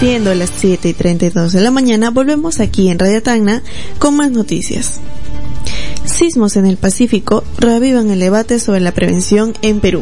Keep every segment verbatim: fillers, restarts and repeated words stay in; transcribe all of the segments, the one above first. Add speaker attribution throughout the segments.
Speaker 1: Siendo las siete y treinta y dos de la mañana, volvemos aquí en Radio Tacna con más noticias. Sismos en el Pacífico reavivan el debate sobre la prevención en Perú.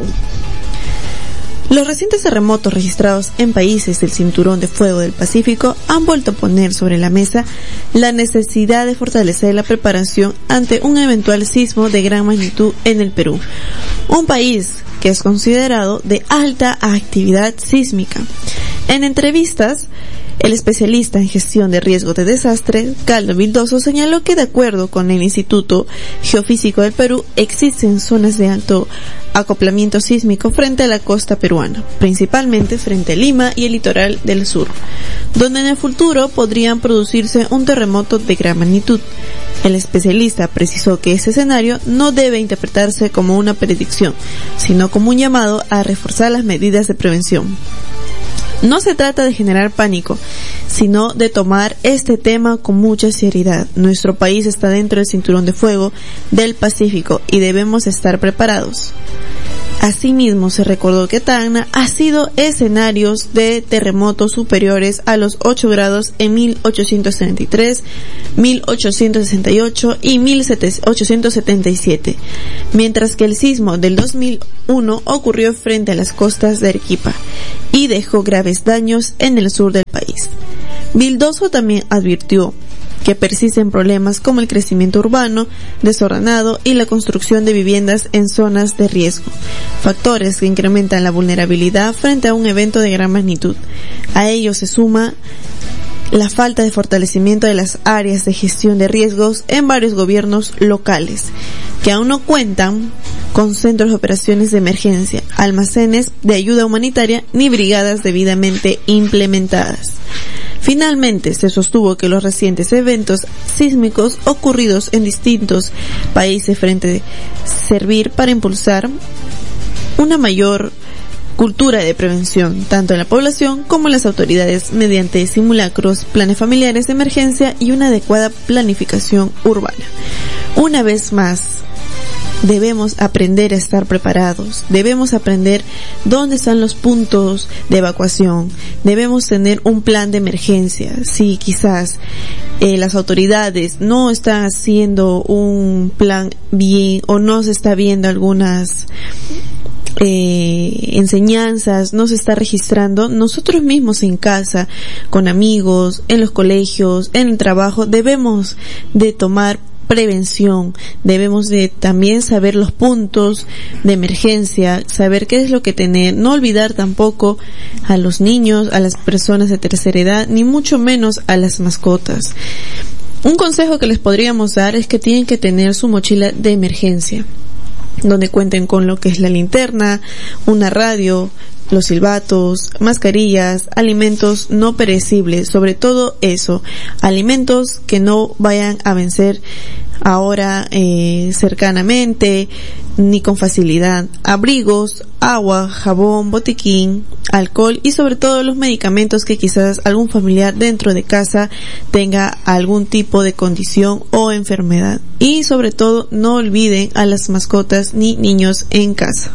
Speaker 1: Los recientes terremotos registrados en países del Cinturón de Fuego del Pacífico han vuelto a poner sobre la mesa la necesidad de fortalecer la preparación ante un eventual sismo de gran magnitud en el Perú, un país que es considerado de alta actividad sísmica. En entrevistas, el especialista en gestión de riesgo de desastre, Caldo Vildoso, señaló que de acuerdo con el Instituto Geofísico del Perú, existen zonas de alto acoplamiento sísmico frente a la costa peruana, principalmente frente a Lima y el litoral del sur, donde en el futuro podrían producirse un terremoto de gran magnitud. El especialista precisó que ese escenario no debe interpretarse como una predicción, sino como un llamado a reforzar las medidas de prevención. No se trata de generar pánico, sino de tomar este tema con mucha seriedad. Nuestro país está dentro del cinturón de fuego del Pacífico y debemos estar preparados. Asimismo, se recordó que Tacna ha sido escenarios de terremotos superiores a los ocho grados en mil ochocientos treinta y tres, mil ochocientos sesenta y ocho y mil ochocientos setenta y siete, mientras que el sismo del dos mil uno ocurrió frente a las costas de Arequipa y dejó graves daños en el sur del país. Vildoso también advirtió que persisten problemas como el crecimiento urbano desordenado y la construcción de viviendas en zonas de riesgo, factores que incrementan la vulnerabilidad frente a un evento de gran magnitud. A ello se suma la falta de fortalecimiento de las áreas de gestión de riesgos en varios gobiernos locales, que aún no cuentan con centros de operaciones de emergencia, almacenes de ayuda humanitaria ni brigadas debidamente implementadas. Finalmente, se sostuvo que los recientes eventos sísmicos ocurridos en distintos países frente a servir para impulsar una mayor cultura de prevención, tanto en la población como en las autoridades, mediante simulacros, planes familiares de emergencia y una adecuada planificación urbana. Una vez más, debemos aprender a estar preparados, debemos aprender dónde están los puntos de evacuación, debemos tener un plan de emergencia. Si quizás eh, las autoridades no están haciendo un plan bien o no se está viendo algunas eh, enseñanzas, no se está registrando, nosotros mismos en casa, con amigos, en los colegios, en el trabajo, debemos de tomar prevención, debemos de también saber los puntos de emergencia, saber qué es lo que tener, no olvidar tampoco a los niños, a las personas de tercera edad, ni mucho menos a las mascotas. Un consejo que les podríamos dar es que tienen que tener su mochila de emergencia, donde cuenten con lo que es la linterna, una radio, los silbatos, mascarillas, alimentos no perecibles, sobre todo eso, alimentos que no vayan a vencer ahora eh, cercanamente ni con facilidad, abrigos, agua, jabón, botiquín, alcohol y sobre todo los medicamentos que quizás algún familiar dentro de casa tenga algún tipo de condición o enfermedad. Y sobre todo no olviden a las mascotas ni niños en casa.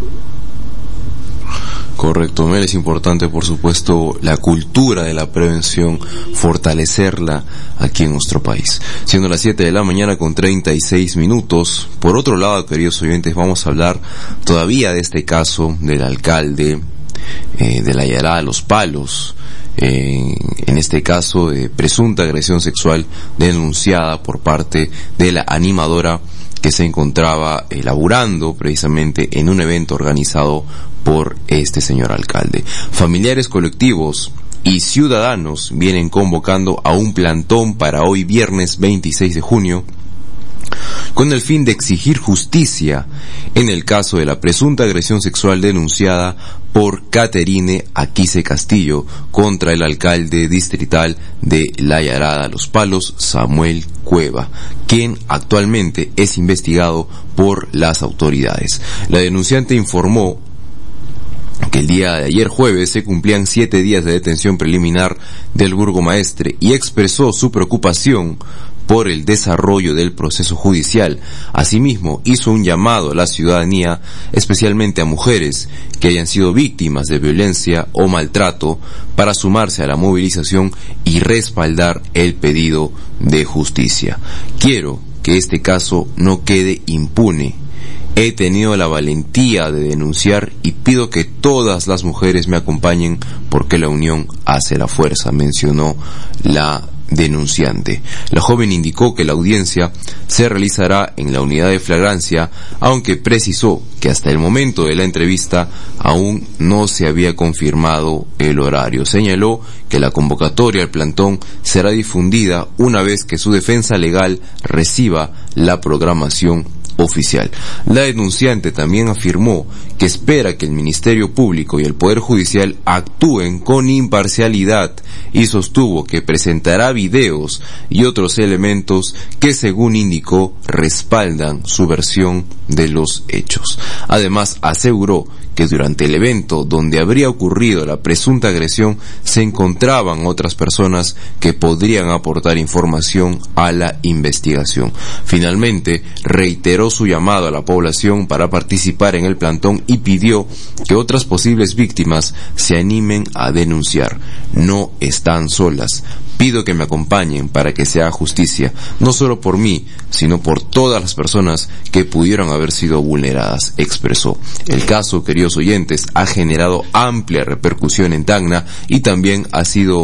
Speaker 2: Correcto, Mel, es importante, por supuesto, la cultura de la prevención, fortalecerla aquí en nuestro país. Siendo las siete de la mañana con treinta y seis minutos, por otro lado, queridos oyentes, vamos a hablar todavía de este caso del alcalde eh, de la Yarada Los Palos, eh, en este caso de presunta agresión sexual denunciada por parte de la animadora que se encontraba eh, laburando precisamente en un evento organizado por este señor alcalde. Familiares, colectivos y ciudadanos vienen convocando a un plantón para hoy viernes veintiséis de junio con el fin de exigir justicia en el caso de la presunta agresión sexual denunciada por Caterine Aquise Castillo contra el alcalde distrital de La Yarada Los Palos, Samuel Cueva, quien actualmente es investigado por las autoridades. La denunciante informó que el día de ayer jueves se cumplían siete días de detención preliminar del burgomaestre y expresó su preocupación por el desarrollo del proceso judicial. Asimismo, hizo un llamado a la ciudadanía, especialmente a mujeres que hayan sido víctimas de violencia o maltrato, para sumarse a la movilización y respaldar el pedido de justicia. Quiero que este caso no quede impune. He tenido la valentía de denunciar y pido que todas las mujeres me acompañen porque la unión hace la fuerza, mencionó la denunciante. La joven indicó que la audiencia se realizará en la unidad de flagrancia, aunque precisó que hasta el momento de la entrevista aún no se había confirmado el horario. Señaló que la convocatoria al plantón será difundida una vez que su defensa legal reciba la programación oficial. La denunciante también afirmó que espera que el Ministerio Público y el Poder Judicial actúen con imparcialidad y sostuvo que presentará videos y otros elementos que, según indicó, respaldan su versión de los hechos. Además, aseguró que durante el evento donde habría ocurrido la presunta agresión se encontraban otras personas que podrían aportar información a la investigación. Finalmente, reiteró su llamado a la población para participar en el plantón y pidió que otras posibles víctimas se animen a denunciar. No están solas. Pido que me acompañen para que se haga justicia, no solo por mí, sino por todas las personas que pudieron haber sido vulneradas, expresó. El caso, queridos oyentes, ha generado amplia repercusión en Tacna y también ha sido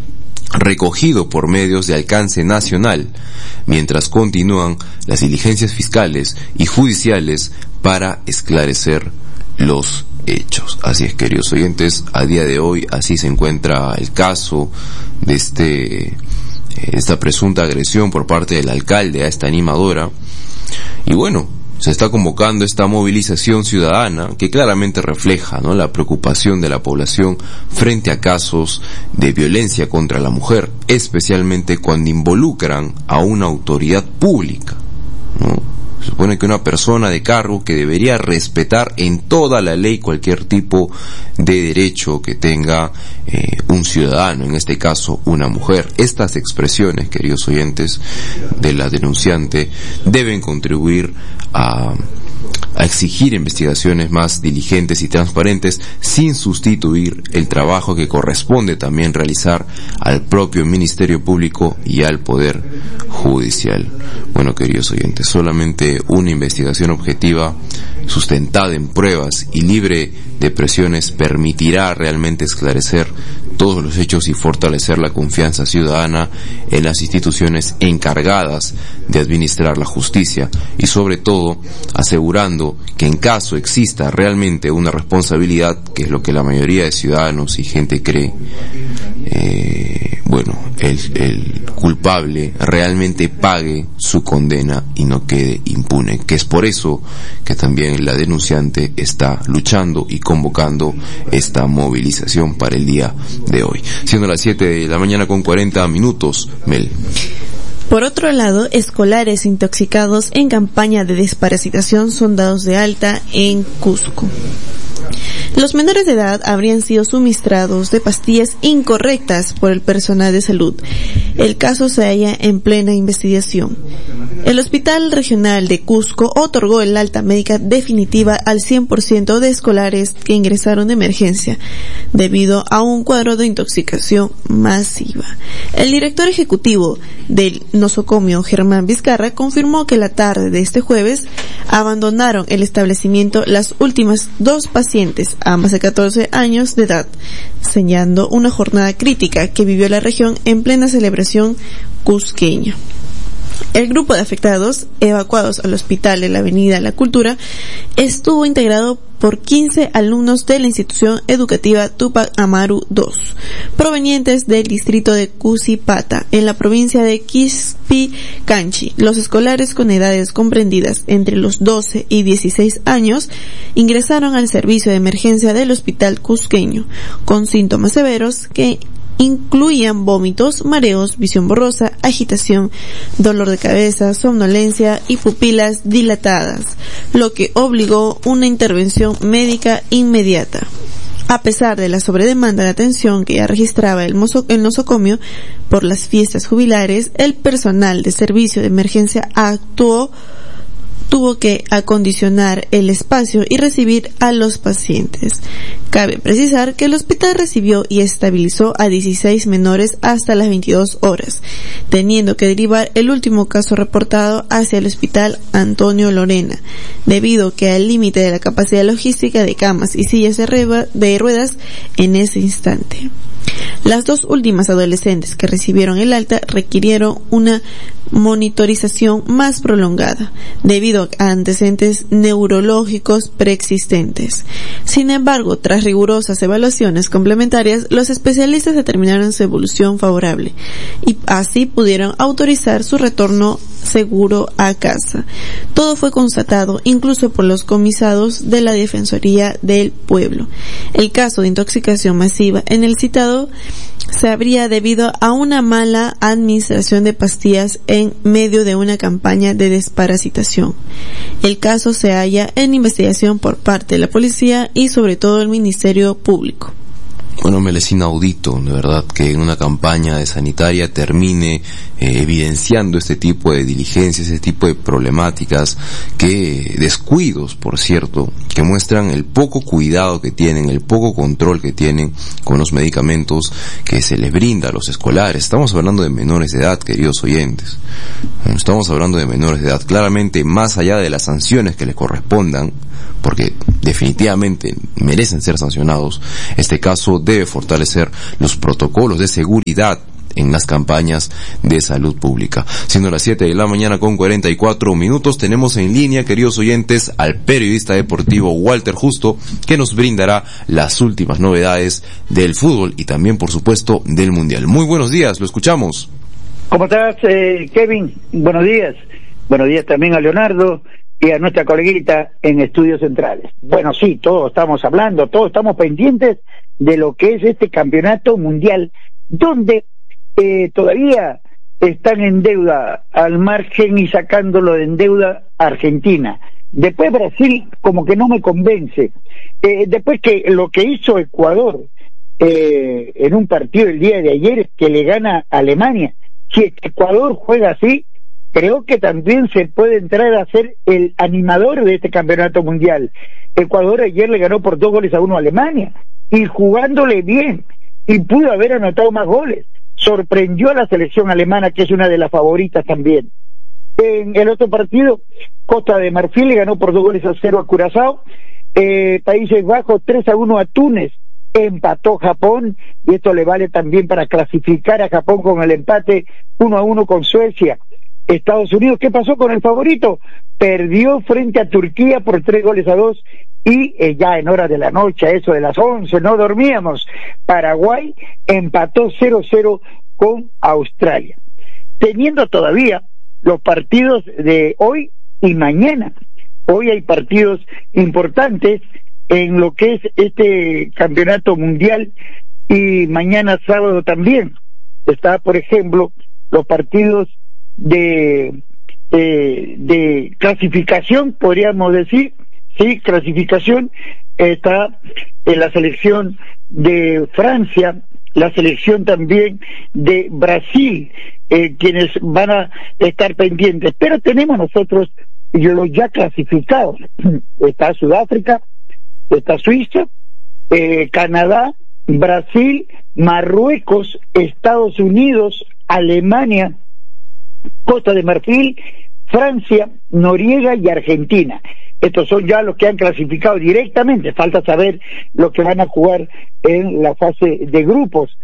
Speaker 2: recogido por medios de alcance nacional, mientras continúan las diligencias fiscales y judiciales para esclarecer los hechos. Así es, queridos oyentes, a día de hoy así se encuentra el caso de este esta presunta agresión por parte del alcalde a esta animadora. Y bueno, se está convocando esta movilización ciudadana que claramente refleja, ¿no?, la preocupación de la población frente a casos de violencia contra la mujer, especialmente cuando involucran a una autoridad pública, ¿no? Se supone que una persona de cargo que debería respetar en toda la ley cualquier tipo de derecho que tenga eh, un ciudadano, en este caso una mujer. Estas expresiones, queridos oyentes, de la denunciante deben contribuir a, a exigir investigaciones más diligentes y transparentes, sin sustituir el trabajo que corresponde también realizar al propio Ministerio Público y al Poder Judicial. Bueno, queridos oyentes, solamente una investigación objetiva, sustentada en pruebas y libre de presiones permitirá realmente esclarecer todos los hechos y fortalecer la confianza ciudadana en las instituciones encargadas de administrar la justicia y, sobre todo, asegurando que en caso exista realmente una responsabilidad, que es lo que la mayoría de ciudadanos y gente cree, eh, bueno, el, el culpable realmente pague su condena y no quede impune, que es por eso que también la denunciante está luchando y convocando esta movilización para el día de hoy. Siendo las siete de la mañana con cuarenta minutos, Mel.
Speaker 1: Por otro lado, escolares intoxicados en campaña de desparasitación son dados de alta en Cusco. Los menores de edad habrían sido suministrados de pastillas incorrectas por el personal de salud. El caso se halla en plena investigación. El Hospital Regional de Cusco otorgó el alta médica definitiva al cien por ciento de escolares que ingresaron de emergencia, debido a un cuadro de intoxicación masiva. El director ejecutivo del nosocomio, Germán Vizcarra, confirmó que la tarde de este jueves abandonaron el establecimiento las últimas dos pacientes, ambas de catorce años de edad, señalando una jornada crítica que vivió la región en plena celebración cusqueña. El grupo de afectados, evacuados al hospital de la Avenida La Cultura, estuvo integrado por quince alumnos de la institución educativa Tupac Amaru dos, provenientes del distrito de Cusipata, en la provincia de Quispi-Canchi. Los escolares con edades comprendidas entre los doce y dieciséis años ingresaron al servicio de emergencia del hospital cusqueño, con síntomas severos que incluían vómitos, mareos, visión borrosa, agitación, dolor de cabeza, somnolencia y pupilas dilatadas, lo que obligó una intervención médica inmediata. A pesar de la sobredemanda de atención que ya registraba el, mozo, el nosocomio por las fiestas jubilares, el personal de servicio de emergencia actuó, tuvo que acondicionar el espacio y recibir a los pacientes. Cabe precisar que el hospital recibió y estabilizó a dieciséis menores hasta las veintidós horas, teniendo que derivar el último caso reportado hacia el hospital Antonio Lorena, debido que al límite de la capacidad logística de camas y sillas de, reba, de ruedas en ese instante. Las dos últimas adolescentes que recibieron el alta requirieron una monitorización más prolongada, debido a antecedentes neurológicos preexistentes. Sin embargo, tras rigurosas evaluaciones complementarias, los especialistas determinaron su evolución favorable y así pudieron autorizar su retorno seguro a casa. Todo fue constatado incluso por los comisados de la Defensoría del Pueblo. El caso de intoxicación masiva en el citado se habría debido a una mala administración de pastillas en medio de una campaña de desparasitación. El caso se halla en investigación por parte de la policía y sobre todo el Ministerio Público.
Speaker 2: Bueno, me es inaudito, de verdad, que en una campaña de sanitaria termine eh, evidenciando este tipo de diligencias, este tipo de problemáticas, que descuidos, por cierto, que muestran el poco cuidado que tienen, el poco control que tienen con los medicamentos que se les brinda a los escolares. Estamos hablando de menores de edad, queridos oyentes. Estamos hablando de menores de edad. Claramente, más allá de las sanciones que les correspondan, porque definitivamente merecen ser sancionados, este caso debe fortalecer los protocolos de seguridad en las campañas de salud pública. Siendo las siete de la mañana con cuarenta y cuatro minutos, tenemos en línea, queridos oyentes, al periodista deportivo Walter Justo, que nos brindará las últimas novedades del fútbol y también, por supuesto, del Mundial. Muy buenos días, lo escuchamos.
Speaker 3: ¿Cómo estás, eh, Kevin? Buenos días. Buenos días también a Leonardo y a nuestra coleguita en Estudios Centrales. Bueno, sí, todos estamos hablando, todos estamos pendientes de lo que es este campeonato mundial, donde eh, todavía están en deuda al margen y sacándolo de en deuda Argentina. Después Brasil como que no me convence. Eh, después que lo que hizo Ecuador eh, en un partido el día de ayer, que le gana a Alemania, si Ecuador juega así, creo que también se puede entrar a ser el animador de este campeonato mundial. Ecuador ayer le ganó por dos goles a uno a Alemania, y jugándole bien, y pudo haber anotado más goles. Sorprendió a la selección alemana, que es una de las favoritas también. En el otro partido, Costa de Marfil le ganó por dos goles a cero a Curazao, eh, Países Bajos tres a uno a Túnez, empató Japón, y esto le vale también para clasificar a Japón con el empate uno a uno con Suecia. Estados Unidos, ¿qué pasó con el favorito? Perdió frente a Turquía por tres goles a dos, y eh, ya en horas de la noche, a eso de las once, no dormíamos. Paraguay empató cero cero con Australia. Teniendo todavía los partidos de hoy y mañana. Hoy hay partidos importantes en lo que es este campeonato mundial, y mañana sábado también. Está, por ejemplo, los partidos de eh, de clasificación, podríamos decir, sí, clasificación. Está en la selección de Francia, la selección también de Brasil, eh, quienes van a estar pendientes, pero tenemos nosotros los ya clasificados. Está Sudáfrica, está Suiza, eh, Canadá, Brasil, Marruecos, Estados Unidos, Alemania, Costa de Marfil, Francia, Noriega y Argentina. Estos son ya los que han clasificado directamente. Falta saber lo que van a jugar en la fase de grupos.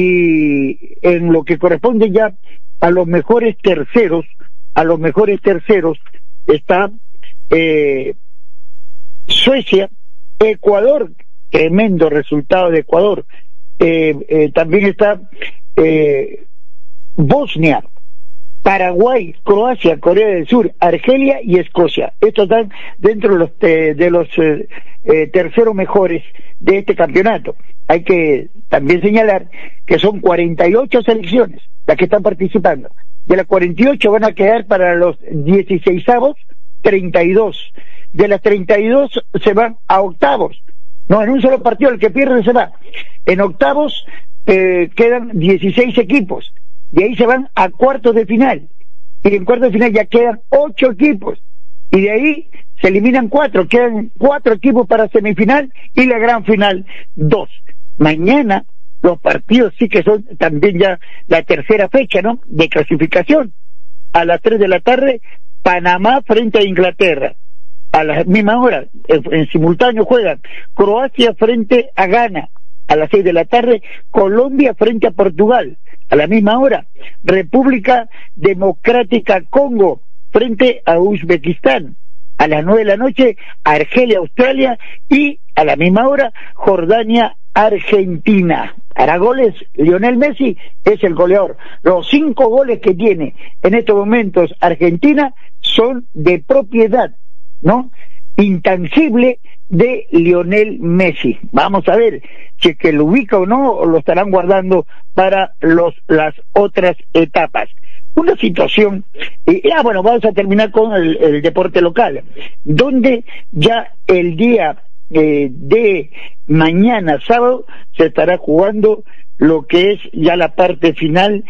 Speaker 3: Y en lo que corresponde ya a los mejores terceros, a los mejores terceros está eh, Suecia, Ecuador, tremendo resultado de Ecuador. Eh, eh, también está eh, Bosnia, Paraguay, Croacia, Corea del Sur, Argelia y Escocia. Estos están dentro de los, eh, de los eh, eh, terceros mejores de este campeonato. Hay que también señalar que son cuarenta y ocho selecciones las que están participando. De las cuarenta y ocho van a quedar para los dieciseisavos treinta y dos. De las treinta y dos se van a octavos. No, en un solo partido el que pierde se va. En octavos eh, quedan dieciséis equipos. De ahí se van a cuartos de final. Y en cuartos de final ya quedan ocho equipos. Y de ahí se eliminan cuatro. Quedan cuatro equipos para semifinal y la gran final, dos. Mañana los partidos sí que son también ya la tercera fecha, ¿no?, de clasificación. A las tres de la tarde, Panamá frente a Inglaterra. A la misma hora, en, en simultáneo juegan Croacia frente a Ghana. A las seis de la tarde, Colombia frente a Portugal. A la misma hora, República Democrática Congo frente a Uzbekistán. A las nueve de la noche, Argelia, Australia, y a la misma hora, Jordania, Argentina. Hará goles, Lionel Messi es el goleador. Los cinco goles que tiene en estos momentos Argentina son de propiedad, ¿no?, intangible de Lionel Messi. Vamos a ver si es que lo ubica o no, o lo estarán guardando para los las otras etapas. Una situación, eh, ah bueno, vamos a terminar con el, el deporte local, donde ya el día eh, de mañana, sábado, se estará jugando lo que es ya la parte final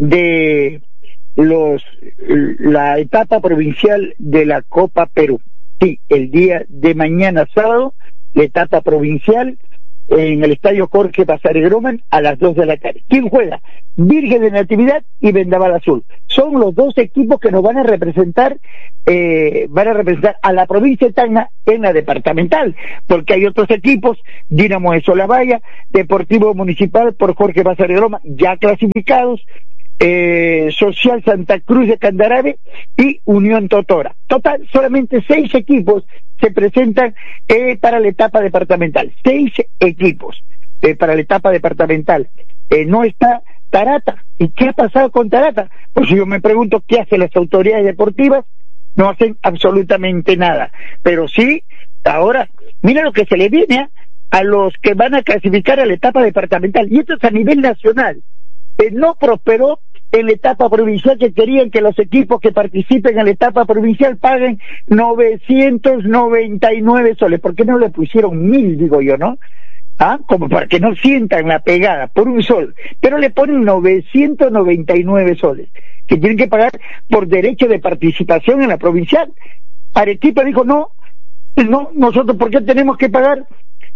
Speaker 3: de los la etapa provincial de la Copa Perú. Sí, el día de mañana, sábado, la etapa provincial en el estadio Jorge Bassaregroman a las dos de la tarde. ¿Quién juega? Virgen de Natividad y Vendaval Azul. Son los dos equipos que nos van a representar, eh, van a representar a la provincia de Tacna en la departamental, porque hay otros equipos, Dinamo de Solabaya, Deportivo Municipal por Jorge Bassaregroman, ya clasificados, Eh, Social Santa Cruz de Candarabe y Unión Totora. Total, solamente seis equipos se presentan eh, para la etapa departamental. Seis equipos eh, para la etapa departamental. Eh, no está Tarata. ¿Y qué ha pasado con Tarata? Pues yo me pregunto qué hacen las autoridades deportivas. No hacen absolutamente nada. Pero sí, ahora, mira lo que se le viene a, a los que van a clasificar a la etapa departamental. Y esto es a nivel nacional. Eh, no prosperó en la etapa provincial, que querían que los equipos que participen en la etapa provincial paguen novecientos noventa y nueve soles. ¿Por qué no le pusieron mil, digo yo, no? ¿Ah? Como para que no sientan la pegada por un sol. Pero le ponen novecientos noventa y nueve soles, que tienen que pagar por derecho de participación en la provincial. Arequipa dijo, no, no, nosotros, ¿por qué tenemos que pagar?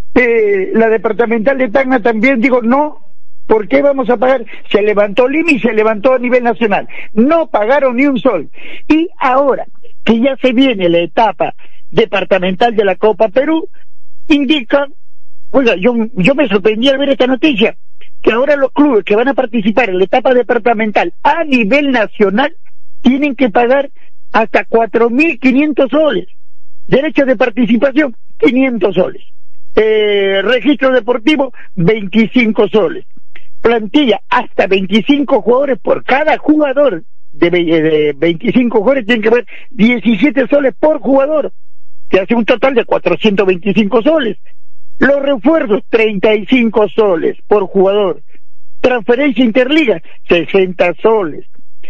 Speaker 3: Eh, la departamental de Tacna también dijo, no, ¿por qué vamos a pagar? Se levantó Lima y se levantó a nivel nacional. No pagaron ni un sol. Y ahora que ya se viene la etapa departamental de la Copa Perú, indican, oiga, yo, yo me sorprendí al ver esta noticia, que ahora los clubes que van a participar en la etapa departamental a nivel nacional tienen que pagar hasta cuatro mil quinientos soles. Derecho de participación, quinientos soles. Eh, registro deportivo, veinticinco soles. Plantilla, hasta veinticinco jugadores por cada jugador. De, de veinticinco jugadores tienen que pagar diecisiete soles por jugador, que hace un total de cuatrocientos veinticinco soles. Los refuerzos, treinta y cinco soles por jugador. Transferencia interliga, sesenta soles.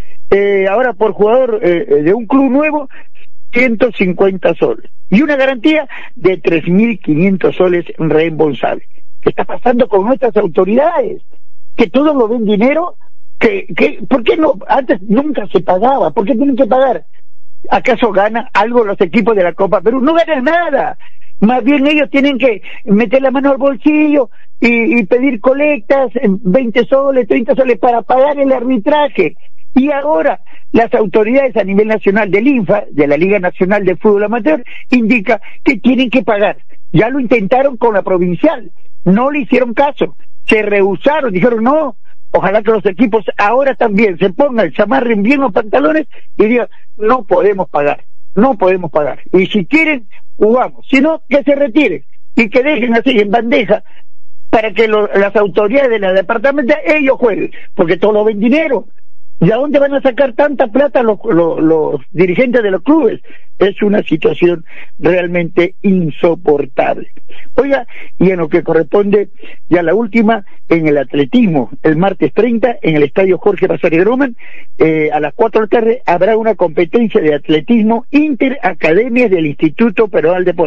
Speaker 3: Eh, ahora por jugador eh, de un club nuevo, ciento cincuenta soles. Y una garantía de tres mil quinientos soles reembolsables. ¿Qué está pasando con nuestras autoridades? Que todo lo ven dinero, que, que, ¿por qué no? Antes nunca se pagaba, ¿por qué tienen que pagar? ¿Acaso ganan algo los equipos de la Copa Perú? No ganan nada. Más bien ellos tienen que meter la mano al bolsillo y, y pedir colectas, veinte soles, treinta soles para pagar el arbitraje. Y ahora las autoridades a nivel nacional del INFA, de la Liga Nacional de Fútbol Amateur, indica que tienen que pagar. Ya lo intentaron con la provincial, no le hicieron caso, se rehusaron, dijeron no, ojalá que los equipos ahora también se pongan, se amarren bien los pantalones y digan, no podemos pagar, no podemos pagar. Y si quieren, jugamos, si no, que se retiren y que dejen así en bandeja para que lo, las autoridades de la departamento, ellos jueguen, porque todo lo ven dinero. ¿Y a dónde van a sacar tanta plata los, los, los dirigentes de los clubes? Es una situación realmente insoportable. Oiga, y en lo que corresponde ya la última, en el atletismo, el martes treinta, en el estadio Jorge Bassaregroman, eh, a las cuatro de la tarde habrá una competencia de atletismo interacademias del Instituto Peruano del Deporte.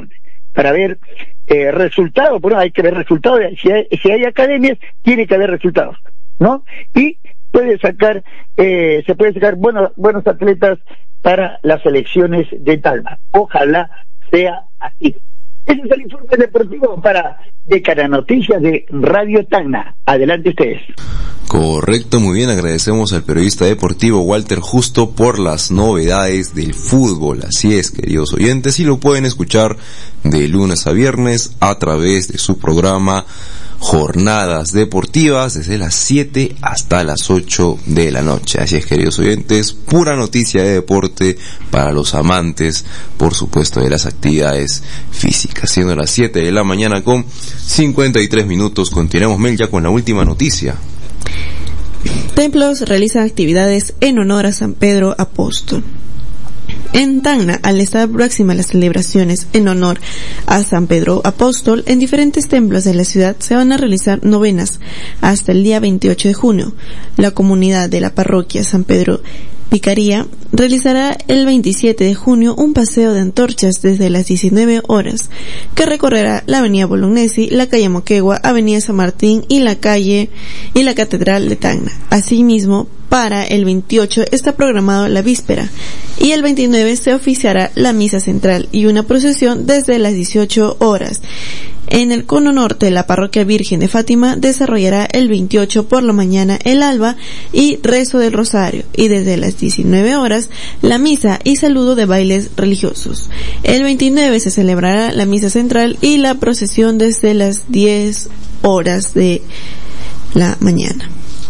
Speaker 3: para ver eh, resultados. Bueno, hay que ver resultados. Si hay, si hay academias, tiene que haber resultados, ¿no? Y puede sacar, eh, se puede sacar buenos, buenos atletas para las elecciones de Talma. Ojalá sea así. Ese es el informe deportivo para Decana Noticias de Radio Tacna. Adelante ustedes.
Speaker 2: Correcto, muy bien, agradecemos al periodista deportivo Walter Justo por las novedades del fútbol. Así es, queridos oyentes, y lo pueden escuchar de lunes a viernes a través de su programa Jornadas Deportivas desde las siete hasta las ocho de la noche. Así es, queridos oyentes, pura noticia de deporte para los amantes, por supuesto, de las actividades físicas. Siendo las siete de la mañana con cincuenta y tres minutos, continuamos, Mel, ya con la última noticia.
Speaker 1: Templos realizan actividades en honor a San Pedro Apóstol. En Tacna, al estar próxima a las celebraciones en honor a San Pedro Apóstol, en diferentes templos de la ciudad se van a realizar novenas hasta el día veintiocho de junio. La comunidad de la parroquia San Pedro Picaría realizará el veintisiete de junio un paseo de antorchas desde las diecinueve horas, que recorrerá la avenida Bolognesi, la calle Moquegua, avenida San Martín y la calle y la catedral de Tacna. Asimismo, para el veintiocho está programado la víspera y el veintinueve se oficiará la misa central y una procesión desde las dieciocho horas. En el cono norte, la parroquia Virgen de Fátima desarrollará el veintiocho por la mañana el alba y rezo del rosario, y desde las diecinueve horas la misa y saludo de bailes religiosos. El veintinueve se celebrará la misa central y la procesión desde las diez horas de la mañana.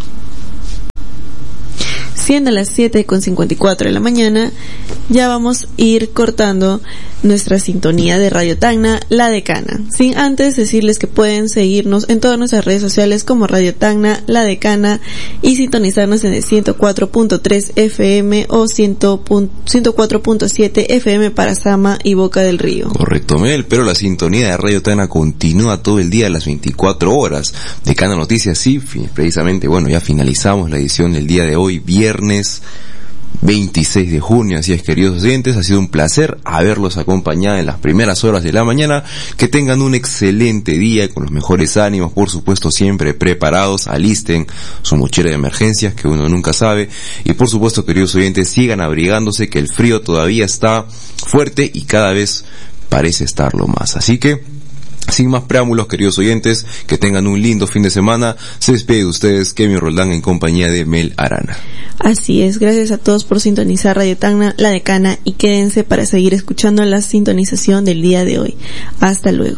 Speaker 1: Siendo las siete con cincuenta y cuatro de la mañana, ya vamos a ir cortando nuestra sintonía de Radio Tacna, La Decana. Sin antes decirles que pueden seguirnos en todas nuestras redes sociales como Radio Tacna, La Decana, y sintonizarnos en el ciento cuatro punto tres F M o ciento cuatro punto siete F M para Sama y Boca del Río.
Speaker 2: Correcto, Mel, pero la sintonía de Radio Tacna continúa todo el día a las veinticuatro horas. Decana Noticias, sí, precisamente, bueno, ya finalizamos la edición del día de hoy, viernes veintiséis de junio, así es, queridos oyentes, ha sido un placer haberlos acompañado en las primeras horas de la mañana. Que tengan un excelente día con los mejores ánimos, por supuesto siempre preparados, alisten su mochila de emergencias, que uno nunca sabe, y por supuesto, queridos oyentes, sigan abrigándose, que el frío todavía está fuerte y cada vez parece estarlo más. Así que, sin más preámbulos, queridos oyentes, que tengan un lindo fin de semana. Se despide de ustedes Kevin Roldán en compañía de Mel Arana.
Speaker 1: Así es, gracias a todos por sintonizar Radio Tacna, La Decana, y quédense para seguir escuchando la sintonización del día de hoy. Hasta luego.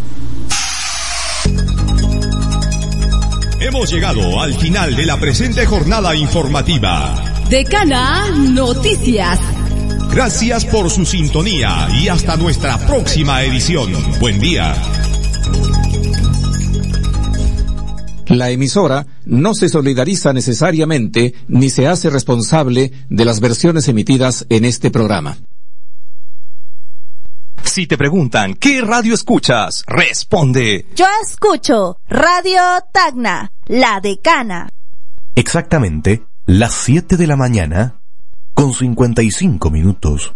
Speaker 4: Hemos llegado al final de la presente jornada informativa.
Speaker 5: Decana Noticias.
Speaker 4: Gracias por su sintonía y hasta nuestra próxima edición. Buen día.
Speaker 6: La emisora no se solidariza necesariamente ni se hace responsable de las versiones emitidas en este programa.
Speaker 7: Si te preguntan ¿qué radio escuchas?, responde:
Speaker 5: Yo escucho Radio Tacna, La Decana.
Speaker 8: Exactamente las siete de la mañana con cincuenta y cinco minutos.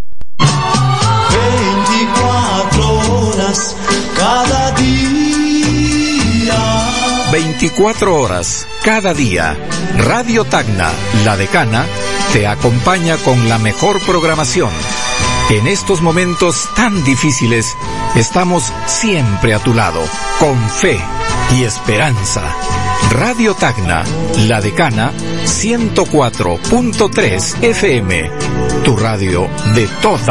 Speaker 9: veinticuatro horas cada día.
Speaker 6: veinticuatro horas cada día. Radio Tacna, La Decana, te acompaña con la mejor programación. En estos momentos tan difíciles, estamos siempre a tu lado, con fe y esperanza. Radio Tacna, La Decana, ciento cuatro punto tres F M, tu radio de toda